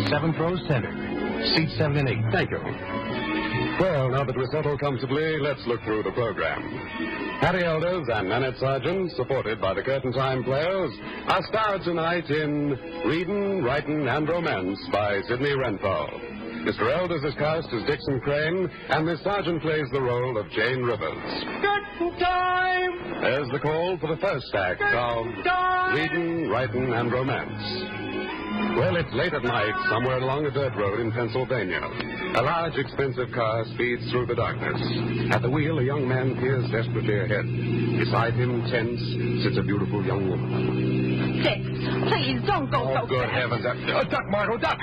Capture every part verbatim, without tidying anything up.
Seventh row center. Seat seven and eight. Thank you. Well, now that we're settled comfortably, let's look through the program. Harry Elders and Nanette Sargent, supported by the Curtain Time Players, are starred tonight in Readin', Writin', and Romance by Sidney Renfall. Mister Elders is cast as Dixon Crane, and Miss Sargent plays the role of Jane Rivers. Curtain time! There's the call for the first act of Readin', Writin', and Romance. Well, it's late at night, somewhere along a dirt road in Pennsylvania. A large, expensive car speeds through the darkness. At the wheel, a young man peers desperately ahead. Beside him, tense, sits a beautiful young woman. Dix, please, don't go Oh, so good fast. heavens. Uh, duck, Margot, duck!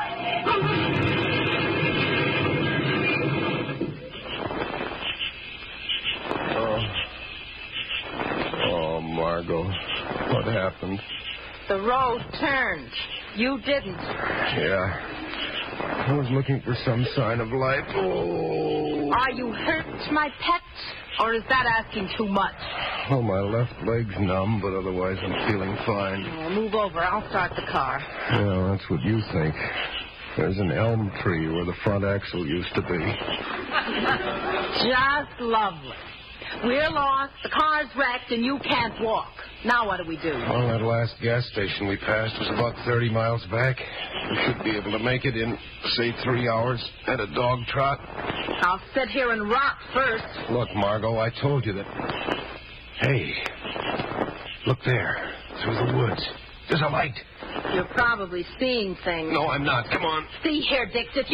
Oh. Oh, Margot. What happened? The road turned. You didn't. Yeah. I was looking for some sign of life. Oh. Are you hurt, my pet? Or is that asking too much? Oh, my left leg's numb, but otherwise I'm feeling fine. Well, move over. I'll start the car. Yeah, that's what you think. There's an elm tree where the front axle used to be. Just lovely. We're lost, the car's wrecked, and you can't walk. Now what do we do? Well, that last gas station we passed was about thirty miles back. We should be able to make it in, say, three hours at a dog trot. I'll sit here and rot first. Look, Margot, I told you that... Hey, look there, through the woods. There's a light. You're probably seeing things. No, I'm not. Come on. See here, Dix, if